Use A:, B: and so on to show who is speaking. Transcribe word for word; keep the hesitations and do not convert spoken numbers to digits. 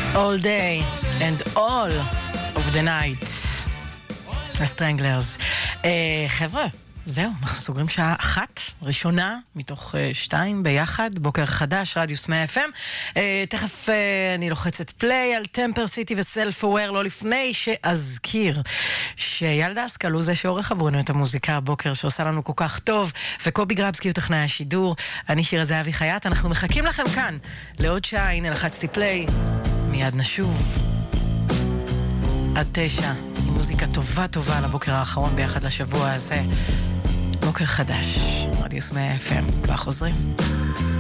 A: All day and all of the night. הסטרנגלרס. אה, חבר'ה, זהו, אנחנו סוגרים שעה אחת, ראשונה, מתוך uh, שתיים ביחד, בוקר חדש, רדיוס מאה אף אם. Uh, תכף uh, אני לוחצת פליי על טמפר סיטי וסלף אוויר, לא לפני שאזכיר שילדה אסקל הוא זה שעורך עבורנו את המוזיקה הבוקר, שעושה לנו כל כך טוב, וקובי גרבסקי הוא טכנאי השידור, אני שירה זהבי חיית, אנחנו מחכים לכם כאן לעוד שעה, הנה לחצתי פליי, מיד נשוב. עד תשע, עם מוזיקה טובה טובה לבוקר האחרון ביחד לשבוע הזה. בוקר חדש, רדיוס מאה אף אם, כבר חוזרים.